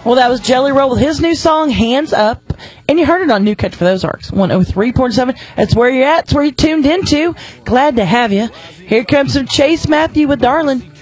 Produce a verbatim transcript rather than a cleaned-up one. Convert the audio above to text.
Well, that was Jelly Roll with his new song, Hands Up. And you heard it on New Catch for those Arcs, one oh three point seven. That's where you're at. That's where you tuned into. Glad to have you. Here comes some Chase Matthew with Darlin'.